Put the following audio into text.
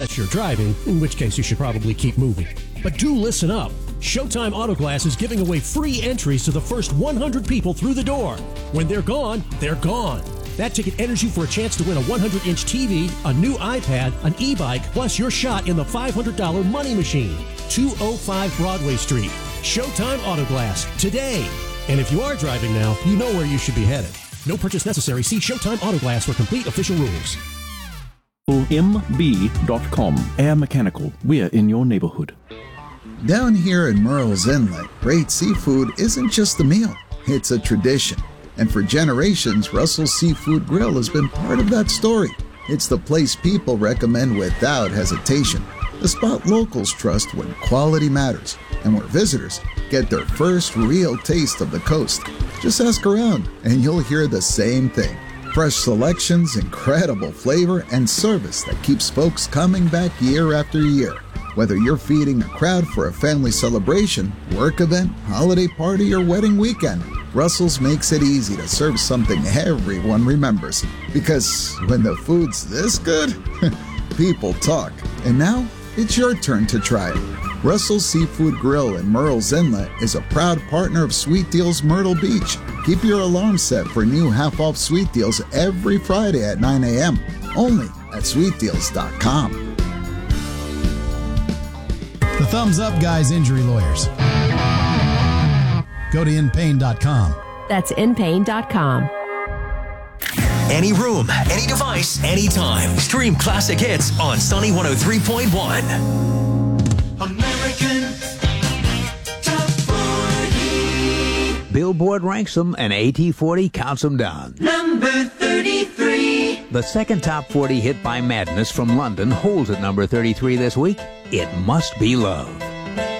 unless you're driving, in which case you should probably keep moving. But do listen up. Showtime Auto Glass is giving away free entries to the first 100 people through the door. When they're gone, they're gone. That ticket enters you for a chance to win a 100-inch TV, a new iPad, an e-bike, plus your shot in the $500 Money Machine. 205 Broadway Street. Showtime Auto Glass, today. And if you are driving now, you know where you should be headed. No purchase necessary. See Showtime Auto Glass for complete official rules. MB.com. Air Mechanical. We're in your neighborhood. Down here in Murrells Inlet, great seafood isn't just a meal, it's a tradition. And for generations, Russell's Seafood Grill has been part of that story. It's the place people recommend without hesitation. The spot locals trust when quality matters, and where visitors get their first real taste of the coast. Just ask around, and you'll hear the same thing. Fresh selections, incredible flavor, and service that keeps folks coming back year after year. Whether you're feeding a crowd for a family celebration, work event, holiday party, or wedding weekend, Russell's makes it easy to serve something everyone remembers. Because when the food's this good, people talk. And now, it's your turn to try it. Russell's Seafood Grill in Murrells Inlet is a proud partner of Sweet Deals Myrtle Beach. Keep your alarm set for new half-off Sweet Deals every Friday at 9 a.m. Only at sweetdeals.com. The Thumbs Up Guys Injury Lawyers. Go to inpain.com. That's inpain.com. Any room, any device, anytime. Stream classic hits on Sunny 103.1. American Top 40. Billboard ranks them and AT40 counts them down. Number 33. The second top 40 hit by Madness from London holds at number 33 this week. It Must Be Love.